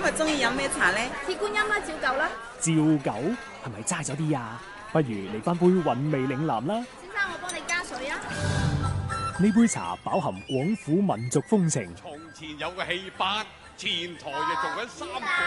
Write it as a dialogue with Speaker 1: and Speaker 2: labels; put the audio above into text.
Speaker 1: 日中意飲咩茶呢？
Speaker 2: 鐵觀音啦，照舊啦。
Speaker 3: 照舊係咪齋咗啲啊？不如嚟翻杯韻味嶺南啦。
Speaker 2: 先生，我幫你加水啊。
Speaker 3: 呢杯茶飽含廣府民族風情。
Speaker 4: 從前有個戲班，前台就做緊三個。